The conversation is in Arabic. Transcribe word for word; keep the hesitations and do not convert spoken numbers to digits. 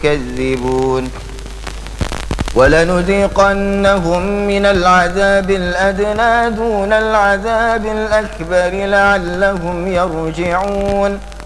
يكذبون ولنذيقنهم من العذاب الأدنى دون العذاب الأكبر لعلهم يرجعون